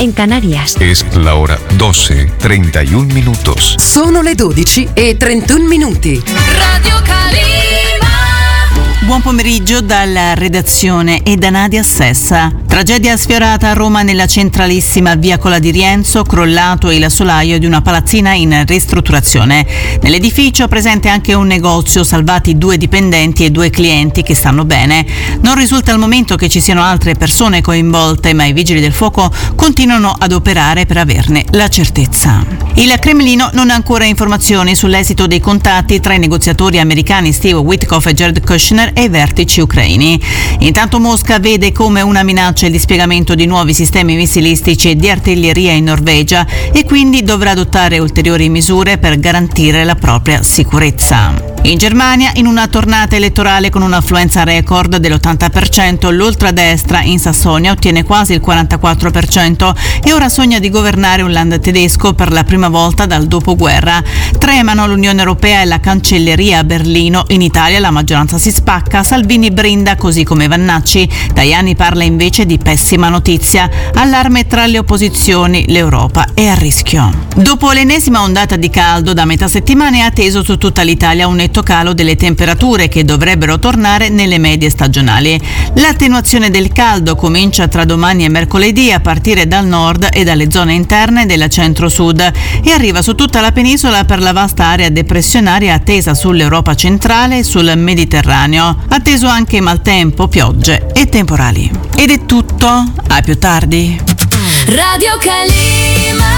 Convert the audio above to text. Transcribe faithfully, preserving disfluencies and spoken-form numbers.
en Canarias. Es la hora doce, treinta y un minutos. Sono le dodici e trentuno minuti. Radio Calima. Buon pomeriggio dalla redazione e da Nadia Sessa. Tragedia sfiorata a Roma nella centralissima via Cola di Rienzo, crollato il solaio di una palazzina in ristrutturazione. Nell'edificio presente anche un negozio, salvati due dipendenti e due clienti che stanno bene. Non risulta al momento che ci siano altre persone coinvolte, ma i vigili del fuoco continuano ad operare per averne la certezza. Il Cremlino non ha ancora informazioni sull'esito dei contatti tra i negoziatori americani Steve Witkoff e Jared Kushner e i vertici ucraini. Intanto Mosca vede come una minaccia il dispiegamento di nuovi sistemi missilistici e di artiglieria in Norvegia e quindi dovrà adottare ulteriori misure per garantire la propria sicurezza. In Germania, in una tornata elettorale con un'affluenza record dell'ottanta per cento, l'ultradestra in Sassonia ottiene quasi il quarantaquattro per cento e ora sogna di governare un land tedesco per la prima volta dal dopoguerra. Tremano l'Unione Europea e la cancelleria a Berlino. In Italia la maggioranza si spacca, Salvini brinda così come Vannacci. Tajani parla invece di pessima notizia. Allarme tra le opposizioni, l'Europa è a rischio. Dopo l'ennesima ondata di caldo, da metà settimana è atteso su tutta l'Italia un netto calo delle temperature che dovrebbero tornare nelle medie stagionali. L'attenuazione del caldo comincia tra domani e mercoledì a partire dal nord e dalle zone interne della centro-sud e arriva su tutta la penisola per la vasta area depressionaria attesa sull'Europa centrale e sul Mediterraneo. Atteso anche maltempo, piogge e temporali. Ed è tutto, a più tardi. Radio Calima.